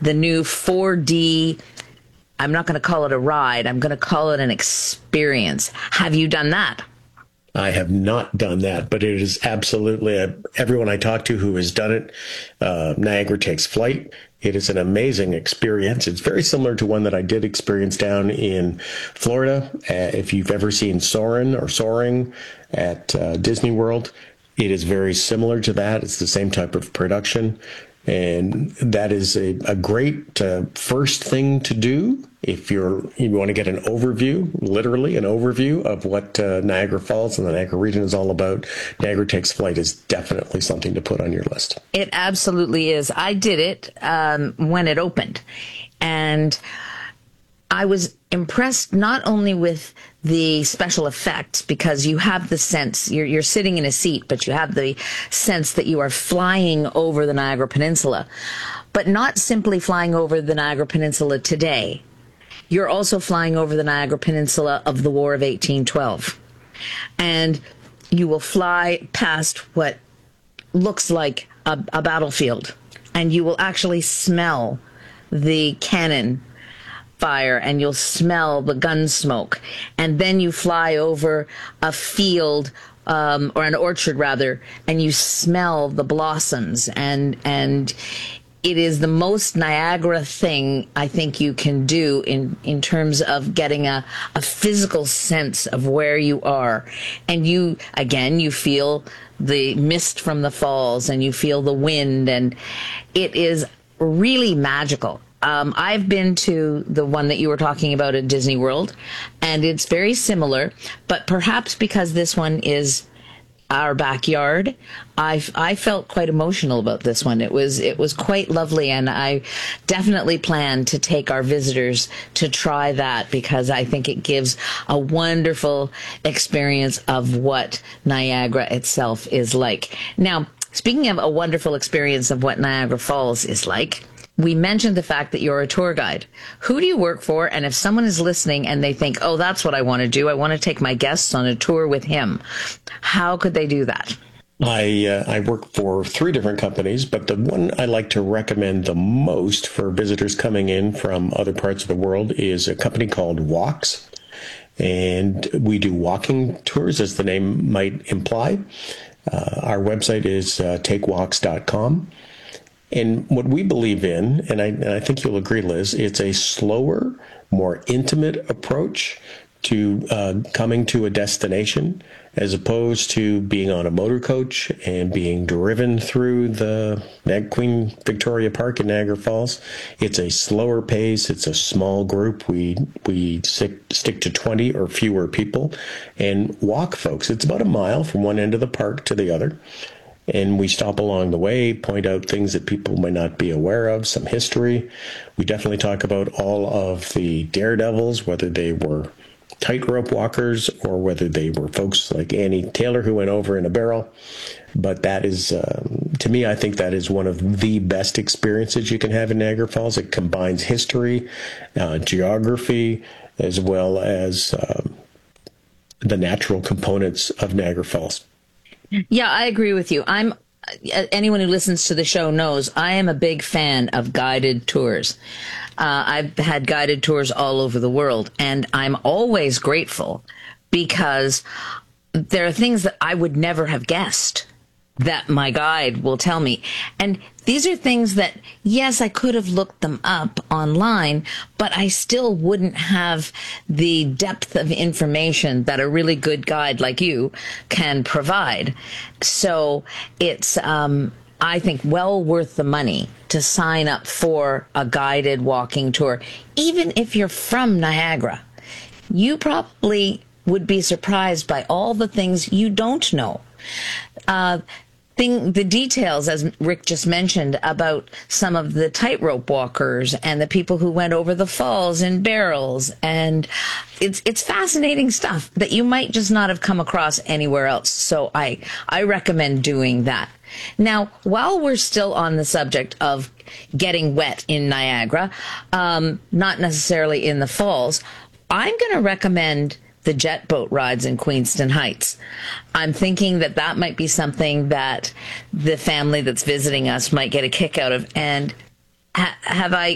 the new 4D. I'm not going to call it a ride. I'm going to call it an experience. Have you done that? I have not done that, but it is absolutely everyone I talk to who has done it. Niagara Takes Flight. It is an amazing experience. It's very similar to one that I did experience down in Florida. If you've ever seen Soaring at Disney World, it is very similar to that. It's the same type of production. And that is a great first thing to do if you want to get an overview, literally an overview of what Niagara Falls and the Niagara region is all about. Niagara Takes Flight is definitely something to put on your list. It absolutely is. I did it when it opened, and I was impressed not only with the special effects, because you have the sense, you're sitting in a seat, but you have the sense that you are flying over the Niagara Peninsula, but not simply flying over the Niagara Peninsula today. You're also flying over the Niagara Peninsula of the War of 1812. And you will fly past what looks like a battlefield, and you will actually smell the cannon fire, and you'll smell the gun smoke, and then you fly over a field or an orchard rather, and you smell the blossoms, and it is the most Niagara thing I think you can do in terms of getting a physical sense of where you are. And you feel the mist from the falls, and you feel the wind, and it is really magical. I've been to the one that you were talking about at Disney World, and it's very similar, but perhaps because this one is our backyard, I felt quite emotional about this one. It was quite lovely, and I definitely plan to take our visitors to try that, because I think it gives a wonderful experience of what Niagara itself is like. Now, speaking of a wonderful experience of what Niagara Falls is like, we mentioned the fact that you're a tour guide. Who do you work for? And if someone is listening and they think, oh, that's what I want to do, I want to take my guests on a tour with him, how could they do that? I work for 3 different companies, but the one I like to recommend the most for visitors coming in from other parts of the world is a company called Walks. And we do walking tours, as the name might imply. Our website is takewalks.com. And what we believe in, and I think you'll agree, Liz, it's a slower, more intimate approach to coming to a destination, as opposed to being on a motor coach and being driven through the Queen Victoria Park in Niagara Falls. It's a slower pace. It's a small group. We stick to 20 or fewer people and walk, folks. It's about a mile from one end of the park to the other. And we stop along the way, point out things that people might not be aware of, some history. We definitely talk about all of the daredevils, whether they were tightrope walkers or whether they were folks like Annie Taylor who went over in a barrel. But that is, to me, I think that is one of the best experiences you can have in Niagara Falls. It combines history, geography, as well as the natural components of Niagara Falls. Yeah, I agree with you. Anyone who listens to the show knows I am a big fan of guided tours. I've had guided tours all over the world, and I'm always grateful, because there are things that I would never have guessed that my guide will tell me. And these are things that, yes, I could have looked them up online, but I still wouldn't have the depth of information that a really good guide like you can provide. So it's, I think, well worth the money to sign up for a guided walking tour. Even if you're from Niagara, you probably would be surprised by all the things you don't know. The details, as Rick just mentioned, about some of the tightrope walkers and the people who went over the falls in barrels. And it's fascinating stuff that you might just not have come across anywhere else. So I recommend doing that. Now, while we're still on the subject of getting wet in Niagara, not necessarily in the falls, I'm going to recommend the jet boat rides in Queenston Heights. I'm thinking that might be something that the family that's visiting us might get a kick out of. And have I